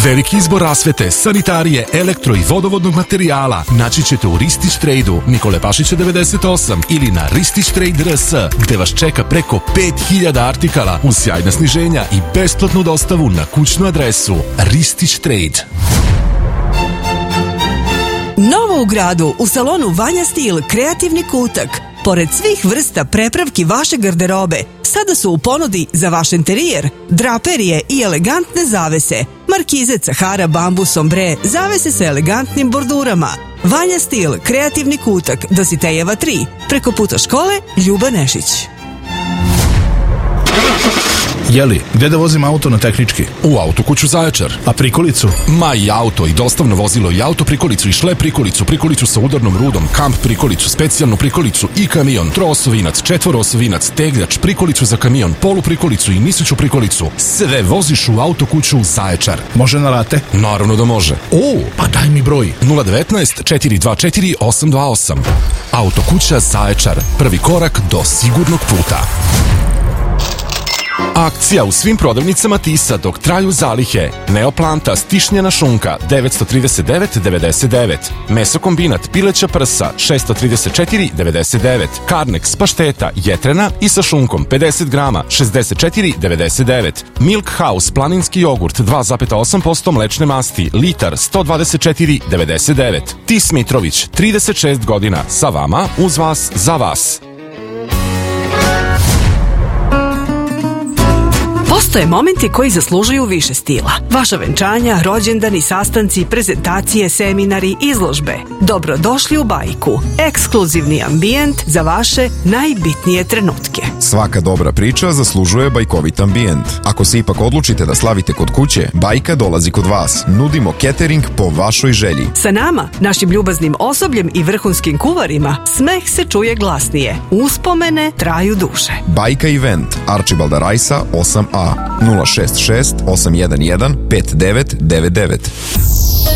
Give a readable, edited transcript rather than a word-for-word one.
Veliki izbor rasvete, sanitarije, elektro i vodovodnog materijala naći ćete u Ristić Trade-u Nikole Pašića 98 ili na Ristić Trade RS, gde vas čeka preko 5000 artikala uz sjajna sniženja i besplatnu dostavu na kućnu adresu. Ristić Trade. Novo u gradu, u salonu Vanja Stil, kreativni kutak. Pored svih vrsta prepravki vaše garderobe, sada su u ponudi za vaš interijer, draperije i elegantne zavese, markize, cahara, bambus, ombre, zavese sa elegantnim bordurama. Vanja Stil, kreativni kutak, Dositejeva 3, preko puta škole Ljuba Nešić. Jeli, gde da vozim auto na tehnički? U Autokuću Zaječar. A prikolicu? Ma i auto, i dostavno vozilo, i auto prikolicu, i šlep prikolicu, prikolicu sa udarnom rudom, kamp prikolicu, specijalnu prikolicu i kamion, troosovinac, četvoroosovinac, tegljač, prikolicu za kamion, polu prikolicu i nisiću prikolicu. Sve voziš u Autokuću Zaječar. Može na rate? Naravno da može. Pa daj mi broj. 019 424 828. Autokuća Zaječar. Prvi korak do sigurnog puta. Akcija u svim prodavnicama Tisa dok traju zalihe. Neoplanta stišnjena šunka 939,99. Meso kombinat pileća prsa 634,99. Carnex pašteta jetrena i sa šunkom 50 grama 64,99. Milk House planinski jogurt 2,8% mlečne masti litar 124,99. Tis Mitrović 36 godina sa vama, uz vas, za vas. Postoje momenti koji zaslužuju više stila. Vaša venčanja, rođendani, sastanci, prezentacije, seminari, izložbe. Dobrodošli u Bajku. Ekskluzivni ambijent za vaše najbitnije trenutke. Svaka dobra priča zaslužuje bajkovit ambijent. Ako se ipak odlučite da slavite kod kuće, Bajka dolazi kod vas. Nudimo catering po vašoj želji. Sa nama, našim ljubaznim osobljem i vrhunskim kuvarima, smeh se čuje glasnije. Uspomene traju duže. Bajka Event, Arčibalda Rajsa 8A 066 811 5999.